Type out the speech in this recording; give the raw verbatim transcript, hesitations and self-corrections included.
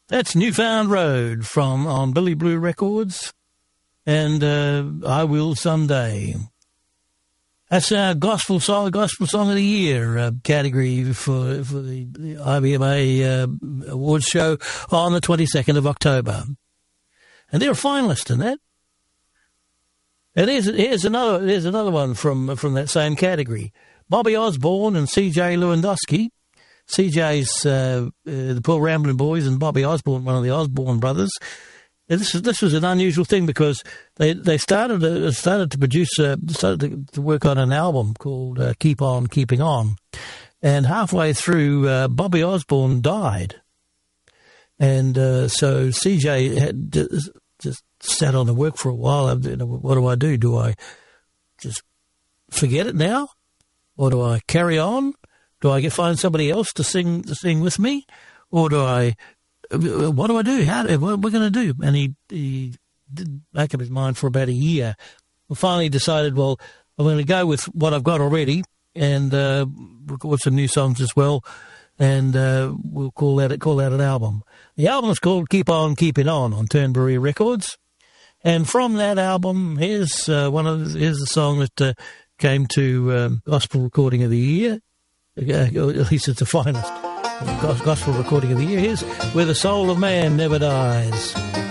That's Newfound Road from on Billy Blue Records, and uh, I Will Someday. That's our gospel song, gospel song of the year uh, category for for the, the I B M A uh, awards show on the twenty-second of October, and they're a finalist in that. And here's, here's another here's another one from from that same category. Bobby Osborne and C J Lewandowski. C J's uh, uh, the Poor Rambling Boys, and Bobby Osborne, one of the Osborne brothers. And this is this was an unusual thing because they they started to, started to produce uh, started to, to work on an album called uh, Keep On Keeping On, and halfway through uh, Bobby Osborne died, and uh, so C J had just, just sat on the work for a while. You know, what do I do? Do I just forget it now, or do I carry on? Do I get find somebody else to sing to sing with me, or do I? What do I do? How? What are we going to do? And he he didn't make up his mind for about a year. We finally decided, well, I'm going to go with what I've got already and uh, record some new songs as well, and uh, we'll call that call that an album. The album is called Keep On Keeping On on Turnberry Records, and from that album, here's uh, one of here's the song that uh, came to um, Gospel Recording of the Year. Uh, at least it's the finest Gospel Recording of the Year. Here's Where the Soul of Man Never Dies.